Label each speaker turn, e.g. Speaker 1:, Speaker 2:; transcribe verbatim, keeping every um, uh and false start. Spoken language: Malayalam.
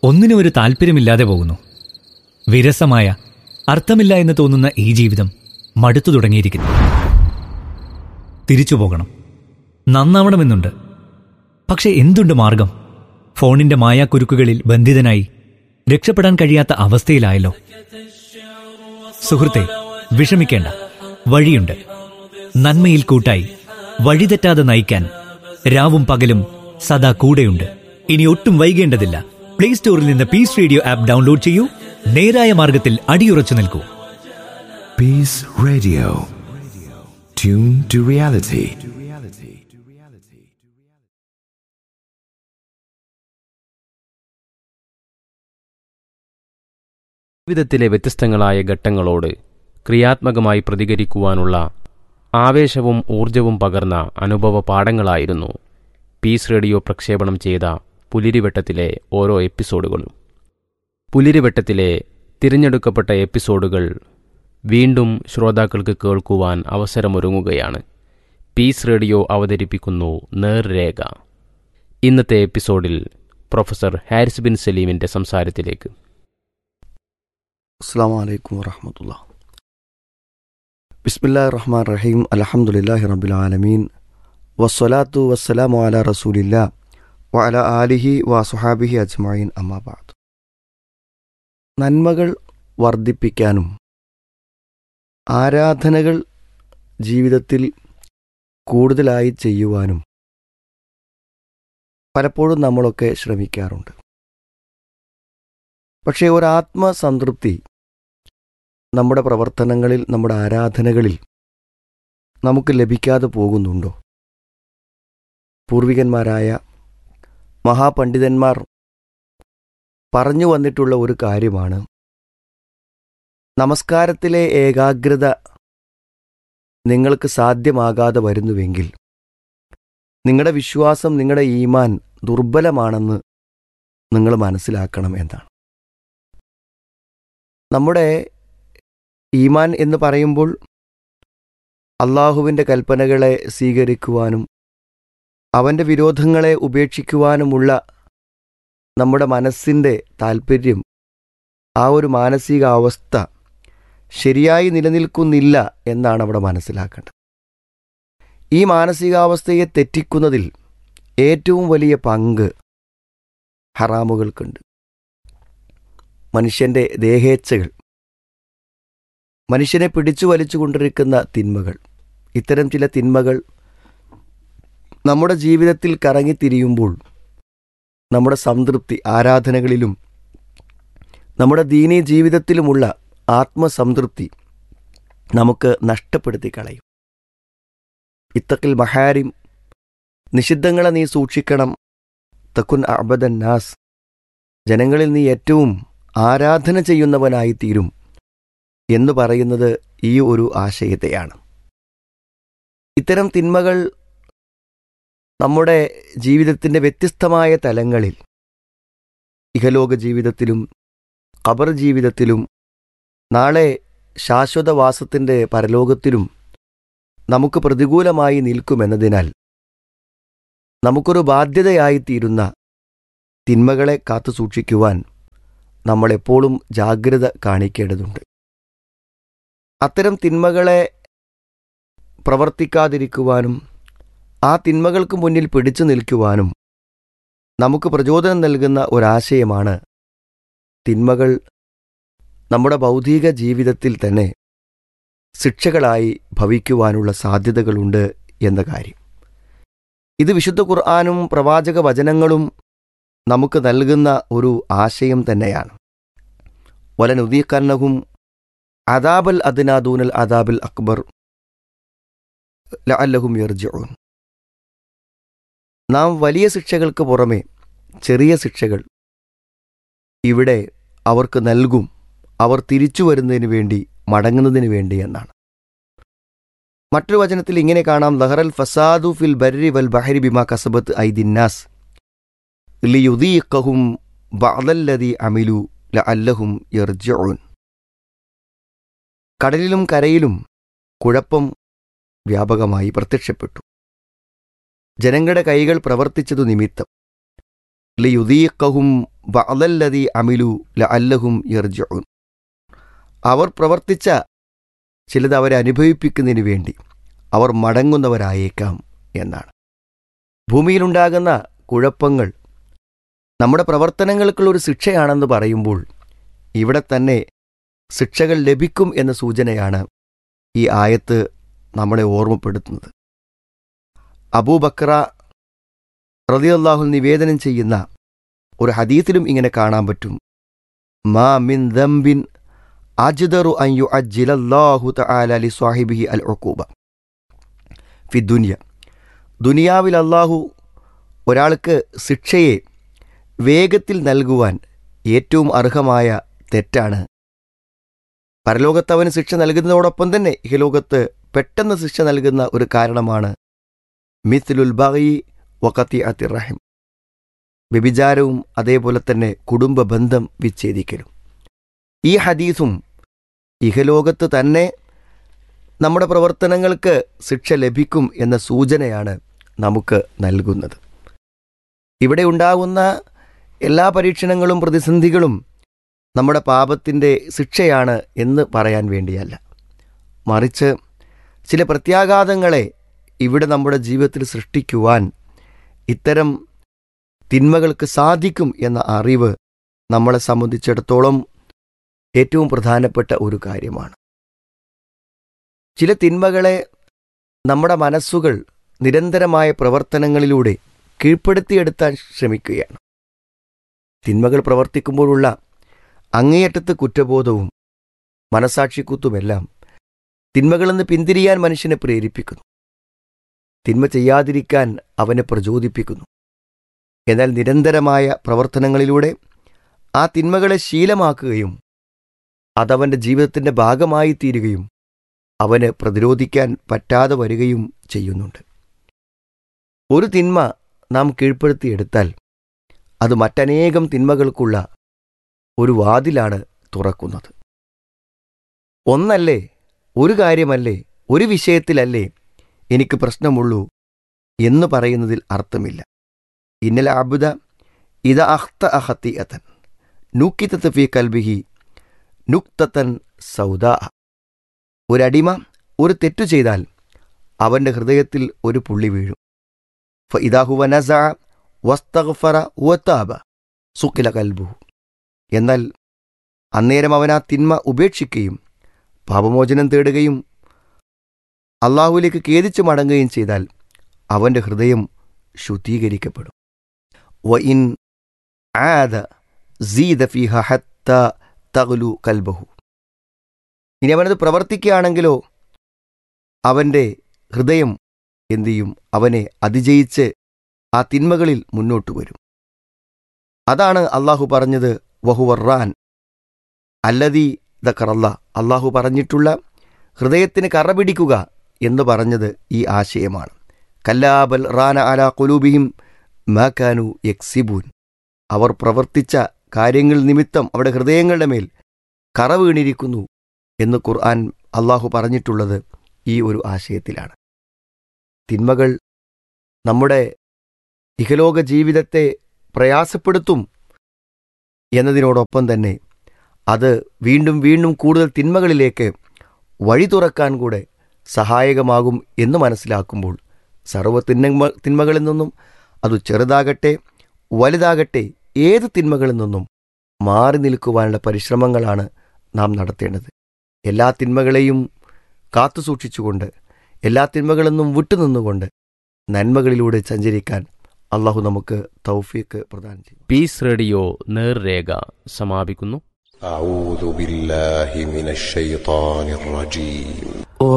Speaker 1: ഒന്നിനും ഒരു താല്പര്യമില്ലാതെ പോകുന്നു. വിരസമായ, അർത്ഥമില്ല എന്ന് തോന്നുന്ന ഈ ജീവിതം മടുത്തു തുടങ്ങിയിരിക്കുന്നു. തിരിച്ചു പോകണം, നന്നാവണമെന്നുണ്ട്. പക്ഷെ എന്തുണ്ട് മാർഗം? ഫോണിന്റെ മായാക്കുരുക്കുകളിൽ ബന്ധിതനായി രക്ഷപ്പെടാൻ കഴിയാത്ത അവസ്ഥയിലായല്ലോ. സുഹൃത്തെ, വിഷമിക്കേണ്ട, വഴിയുണ്ട്. നന്മയിൽ കൂട്ടായി, വഴിതെറ്റാതെ നയിക്കാൻ രാവും പകലും സദാ കൂടെയുണ്ട്. ഇനി ഒട്ടും വൈകേണ്ടതില്ല. പ്ലേ സ്റ്റോറിൽ നിന്ന് പീസ് റേഡിയോ ആപ്പ് ഡൗൺലോഡ് ചെയ്യൂ. നേരായ മാർഗത്തിൽ അടിയുറച്ചു നിൽക്കൂ.
Speaker 2: Peace Radio. Tune to reality.
Speaker 3: ജീവിതത്തിലെ വ്യത്യസ്തങ്ങളായ ഘട്ടങ്ങളോട് ക്രിയാത്മകമായി പ്രതികരിക്കുവാനുള്ള ആവേശവും ഊർജവും പകർന്ന അനുഭവ പാഠങ്ങളായിരുന്നു പീസ് റേഡിയോ പ്രക്ഷേപണം ചെയ്ത പുലിരിവട്ടത്തിലെ ഓരോ എപ്പിസോഡുകളും. പുലിരിവട്ടത്തിലെ തിരഞ്ഞെടുക്കപ്പെട്ട എപ്പിസോഡുകൾ വീണ്ടും ശ്രോതാക്കൾക്ക് കേൾക്കുവാൻ അവസരമൊരുങ്ങുകയാണ്. പീസ് റേഡിയോ അവതരിപ്പിക്കുന്നു നേർരേഖ. ഇന്നത്തെ എപ്പിസോഡിൽ പ്രൊഫസർ ഹാരിസ് ബിൻ സലീമിൻ്റെ സംസാരത്തിലേക്ക്.
Speaker 4: അസ്സലാമു അലൈക്കും വറഹ്മത്തുള്ളാഹി. ബിസ്മില്ലാഹിർ റഹ്മാനിർ റഹീം. അൽഹംദുലില്ലാഹി റബ്ബിൽ ആലമീൻ. വസ്സലാത്തു വസ്സലാമു അലാ റസൂലില്ലാ വഅലാ ആലിഹി വസ്വഹാബിഹി അജ്മഈൻ. അമ്മാ ബഅദ്. നന്മകൾ വർദ്ധിപ്പിക്കാനും ആരാധനകൾ ജീവിതത്തിൽ കൂടുതലായി ചെയ്യുവാനും പലപ്പോഴും നമ്മളൊക്കെ ശ്രമിക്കാറുണ്ട്. പക്ഷേ ഒരാത്മസംതൃപ്തി നമ്മുടെ പ്രവർത്തനങ്ങളിൽ, നമ്മുടെ ആരാധനകളിൽ നമുക്ക് ലഭിക്കാതെ പോകുന്നുണ്ടോ? പൂർവികന്മാരായ മഹാപണ്ഡിതന്മാർ പറഞ്ഞു വന്നിട്ടുള്ള ഒരു കാര്യമാണ്, നമസ്കാരത്തിലെ ഏകാഗ്രത നിങ്ങൾക്ക് സാധ്യമാകാതെ വരുന്നുവെങ്കിൽ നിങ്ങളുടെ വിശ്വാസം, നിങ്ങളുടെ ഈമാൻ ദുർബലമാണെന്ന് നിങ്ങൾ മനസ്സിലാക്കണം എന്നാണ്. നമ്മുടെ ഈമാൻ എന്ന് പറയുമ്പോൾ അള്ളാഹുവിൻ്റെ കൽപ്പനകളെ സ്വീകരിക്കുവാനും അവൻ്റെ വിരോധങ്ങളെ ഉപേക്ഷിക്കുവാനുമുള്ള നമ്മുടെ മനസ്സിൻ്റെ താൽപ്പര്യം, ആ ഒരു മാനസികാവസ്ഥ ശരിയായി നിലനിൽക്കുന്നില്ല എന്നാണ് അവിടെ മനസ്സിലാക്കേണ്ടത്. ഈ മാനസികാവസ്ഥയെ തെറ്റിക്കുന്നതിൽ ഏറ്റവും വലിയ പങ്ക് ഹറാമുകൾക്കുണ്ട്. മനുഷ്യൻ്റെ ദേഹേച്ഛകൾ, മനുഷ്യനെ പിടിച്ചു വലിച്ചു കൊണ്ടിരിക്കുന്ന തിന്മകൾ, ഇത്തരം ചില തിന്മകൾ നമ്മുടെ ജീവിതത്തിൽ കറങ്ങിത്തിരിയുമ്പോൾ നമ്മുടെ സംതൃപ്തി, ആരാധനകളിലും നമ്മുടെ ദീനീ ജീവിതത്തിലുമുള്ള ആത്മസംതൃപ്തി നമുക്ക് നഷ്ടപ്പെടുത്തി കളയും. ഇത്തഖിൽ മഹാരിം, നിഷിദ്ധങ്ങളെ നീ സൂക്ഷിക്കണം. തകുൻ അഅബദൻ നാസ്, ജനങ്ങളിൽ നീ ഏറ്റവും ആരാധന ചെയ്യുന്നവനായിത്തീരും എന്ന് പറയുന്നത് ഈ ഒരു ആശയത്തെയാണ്. ഇത്തരം തിന്മകൾ നമ്മുടെ ജീവിതത്തിൻ്റെ വ്യത്യസ്തമായ തലങ്ങളിൽ, ഇഹലോക ജീവിതത്തിലും ഖബർ ജീവിതത്തിലും നാളെ ശാശ്വതവാസത്തിൻ്റെ പരലോകത്തിലും നമുക്ക് പ്രതികൂലമായി നിൽക്കുമെന്നതിനാൽ നമുക്കൊരു ബാധ്യതയായിത്തീരുന്ന തിന്മകളെ കാത്തു സൂക്ഷിക്കുവാൻ നമ്മളെപ്പോഴും ജാഗ്രത കാണിക്കേണ്ടതുണ്ട്. അത്തരം തിന്മകളെ പ്രവർത്തിക്കാതിരിക്കുവാനും ആ തിന്മകൾക്ക് മുന്നിൽ പിടിച്ചു നിൽക്കുവാനും നമുക്ക് പ്രചോദനം നൽകുന്ന ഒരാശയമാണ് തിന്മകൾ നമ്മുടെ ഭൗതിക ജീവിതത്തിൽ തന്നെ ശിക്ഷകളായി ഭവിക്കുവാനുള്ള സാധ്യതകളുണ്ട് എന്ന കാര്യം. ഇത് വിശുദ്ധ ഖുർആനും പ്രവാചക വചനങ്ങളും നമുക്ക് നൽകുന്ന ഒരു ആശയം തന്നെയാണ്. വലനുദീഖന്നഹും അദാബൽ അദ്നാ ദൂനൽ അദാബിൽ അക്ബർ ലഅല്ലഹും യർജിഊൻ. നാം വലിയ ശിക്ഷകൾക്ക് പുറമെ ചെറിയ ശിക്ഷകൾ ഇവിടെ അവർക്ക് നൽകും, അവർ തിരിച്ചു വരുന്നതിന് വേണ്ടി, മടങ്ങുന്നതിന് വേണ്ടി എന്നാണ്. മറ്റൊരു വചനത്തിൽ ഇങ്ങനെ കാണാം, ലഹറൽ ഫസാദു ഫിൽ ബർരി വൽ ബഹരി ബിമാ കസബത്ത് ഐദിന്നാസ് ലിയുദീഖഹും ബഅദല്ലദീ അമിലു ലഅല്ലഹും യർജിഊൻ. കടലിലും കരയിലും കുഴപ്പം വ്യാപകമായി പ്രത്യക്ഷപ്പെട്ടു. ജനങ്ങളുടെ കൈകൾ പ്രവർത്തിച്ചതു നിമിത്തം ലിയുദീഖഹും ബഅദല്ലദീ അമിലു ലഅല്ലഹും യർജിഊൻ. അവർ പ്രവർത്തിച്ച ചിലത് അവരെ അനുഭവിപ്പിക്കുന്നതിന് വേണ്ടി അവർ മടങ്ങുന്നവരായേക്കാം എന്നാണ്. ഭൂമിയിലുണ്ടാകുന്ന കുഴപ്പങ്ങൾ നമ്മുടെ പ്രവർത്തനങ്ങൾക്കുള്ളൊരു ശിക്ഷയാണെന്ന് പറയുമ്പോൾ ഇവിടെ തന്നെ ശിക്ഷകൾ ലഭിക്കും എന്ന സൂചനയാണ് ഈ ആയത്ത് നമ്മളെ ഓർമ്മപ്പെടുത്തുന്നത്. അബൂബക്ര റളിയല്ലാഹു നിവേദനം ചെയ്യുന്ന ഒരു ഹദീസിലും ഇങ്ങനെ കാണാൻ പറ്റും. മാ മിൻ ദംബിൻ അജ്ദറു അൻ യുഅജ്ജിലല്ലാഹു തആല ലിസ്വാഹിബിഹി അൽ ഉഖൂബ ഫി ദുനിയ. ദുനിയാവിൽ അല്ലാഹു ഒരാൾക്ക് ശിക്ഷയെ വേഗത്തിൽ നൽകുവാൻ ഏറ്റവും അർഹമായ തെറ്റാണ്. പരലോകത്ത് അവന് ശിക്ഷ നൽകുന്നതോടൊപ്പം തന്നെ ഇഹലോകത്ത് പെട്ടെന്ന് ശിക്ഷ നൽകുന്ന ഒരു കാരണമാണ് മിത്ലുൽ ബഗി വഖതിഅത്തിർ റഹിം, വ്യഭിചാരവും അതേപോലെ തന്നെ കുടുംബ ബന്ധം വിച്ഛേദിക്കലും. ഈ ഹദീസും ഇഹലോകത്ത് തന്നെ നമ്മുടെ പ്രവർത്തനങ്ങൾക്ക് ശിക്ഷ ലഭിക്കും എന്ന സൂചനയാണ് നമുക്ക് നൽകുന്നത്. ഇവിടെ ഉണ്ടാകുന്ന എല്ലാ പരീക്ഷണങ്ങളും പ്രതിസന്ധികളും നമ്മുടെ പാപത്തിൻ്റെ ശിക്ഷയാണ് എന്ന് പറയാൻ വേണ്ടിയല്ല, മറിച്ച് ചില പ്രത്യാഘാതങ്ങളെ ഇവിടെ നമ്മുടെ ജീവിതത്തിൽ സൃഷ്ടിക്കുവാൻ ഇത്തരം തിന്മകൾക്ക് സാധിക്കും എന്ന അറിവ് നമ്മളെ സംബന്ധിച്ചിടത്തോളം ഏറ്റവും പ്രധാനപ്പെട്ട ഒരു കാര്യമാണ്. ചില തിന്മകളെ നമ്മുടെ മനസ്സുകൾ നിരന്തരമായ പ്രവർത്തനങ്ങളിലൂടെ കീഴ്പ്പെടുത്തിയെടുത്താൻ ശ്രമിക്കുകയാണ്. തിന്മകൾ പ്രവർത്തിക്കുമ്പോഴുള്ള അങ്ങേയറ്റത്ത് കുറ്റബോധവും മനസാക്ഷിക്കുത്തുമെല്ലാം തിന്മകളെന്ന് പിന്തിരിയാൻ മനുഷ്യനെ പ്രേരിപ്പിക്കുന്നു, തിന്മ ചെയ്യാതിരിക്കാൻ അവനെ പ്രചോദിപ്പിക്കുന്നു. എന്നാൽ നിരന്തരമായ പ്രവർത്തനങ്ങളിലൂടെ ആ തിന്മകളെ ശീലമാക്കുകയും അതവൻ്റെ ജീവിതത്തിൻ്റെ ഭാഗമായി തീരുകയും അവന് പ്രതിരോധിക്കാൻ പറ്റാതെ വരികയും ചെയ്യുന്നുണ്ട്. ഒരു തിന്മ നാം കീഴ്പ്പെടുത്തിയെടുത്താൽ അത് മറ്റനേകം തിന്മകൾക്കുള്ള ഒരു വാതിലാണ് തുറക്കുന്നത്. ഒന്നല്ലേ, ഒരു കാര്യമല്ലേ, ഒരു വിഷയത്തിലല്ലേ എനിക്ക് പ്രശ്നമുള്ളൂ എന്ന് പറയുന്നതിൽ അർത്ഥമില്ല. ഇന്നൽ അബ്ദ ഇദ അഖ്ത അഖതിഅതൻ നുക്കിതത ഫീ ഖൽബിഹി നുക്തതൻ സൗദാ. ഒരടിമ ഒരു തെറ്റു ചെയ്താൽ അവൻ്റെ ഹൃദയത്തിൽ ഒരു പുള്ളി വീഴും. ഫഇദാ ഹുവ നസഅ വസ്തഗ്ഫറ വതാബ സുഖില ഖൽബുഹു. എന്നാൽ അന്നേരം അവൻ ആ തിന്മ ഉപേക്ഷിക്കുകയും പാപമോചനം തേടുകയും അള്ളാഹുവിലേക്ക് ഖേദിച്ചു മടങ്ങുകയും ചെയ്താൽ അവൻ്റെ ഹൃദയം ശുദ്ധീകരിക്കപ്പെടും. വഇൻ ആദ സീദ ഫീഹ ഹത്താ തഗ്ലു ഖൽബഹു. ഇനി അവനത് പ്രവർത്തിക്കുകയാണെങ്കിലോ അവൻ്റെ ഹൃദയം എന്തു ചെയ്യും? അവനെ അതിജയിച്ച് ആ തിന്മകളിൽ മുന്നോട്ട് വരും. അതാണ് അള്ളാഹു പറഞ്ഞത് വഹുവറാൻ അല്ലദീ ദക്കറല്ല. അള്ളാഹു പറഞ്ഞിട്ടുള്ള ഹൃദയത്തിന് കറ പിടിക്കുക എന്ന് പറഞ്ഞത് ഈ ആശയമാണ്. കല്ലാബൽ റാന അലാ ഖുലൂബിഹിം മാ കാനൂ യക്സിബൂൻ. അവർ പ്രവർത്തിച്ച കാര്യങ്ങൾ നിമിത്തം അവിടെ ഹൃദയങ്ങളുടെ മേൽ കറ വീണിരിക്കുന്നു എന്ന് ഖുർആൻ അള്ളാഹു പറഞ്ഞിട്ടുള്ളത് ഈ ഒരു ആശയത്തിലാണ്. തിന്മകൾ നമ്മുടെ ഇഹലോക ജീവിതത്തെ പ്രയാസപ്പെടുത്തും എന്നതിനോടൊപ്പം തന്നെ അത് വീണ്ടും വീണ്ടും കൂടുതൽ തിന്മകളിലേക്ക് വഴി തുറക്കാൻ കൂടെ സഹായകമാകും എന്ന് മനസ്സിലാക്കുമ്പോൾ സർവ്വ തിന്മ തിന്മകളിൽ നിന്നും അത് ചെറുതാകട്ടെ വലുതാകട്ടെ ഏത് തിന്മകളിൽ നിന്നും മാറി നിൽക്കുവാനുള്ള പരിശ്രമങ്ങളാണ് നാം നടത്തേണ്ടത്. എല്ലാ തിന്മകളെയും കാത്തുസൂക്ഷിച്ചുകൊണ്ട് എല്ലാ തിന്മകളിൽ നിന്നും വിട്ടുനിന്നുകൊണ്ട് നന്മകളിലൂടെ സഞ്ചരിക്കാൻ അള്ളാഹു നമുക്ക് തൗഫീഖ് പ്രദാനം ചെയ്യും.
Speaker 3: പീസ് റേഡിയോ നേർരേഖ സമാപിക്കുന്നു.
Speaker 5: أعوذ بالله من الشيطان الرجيم